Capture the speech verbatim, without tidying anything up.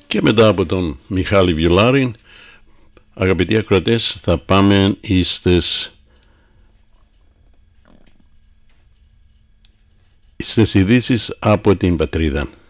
Και μετά από τον Μιχάλη Βιολάρη, αγαπητοί ακροατές, θα πάμε στις, στις ειδήσεις από την πατρίδα.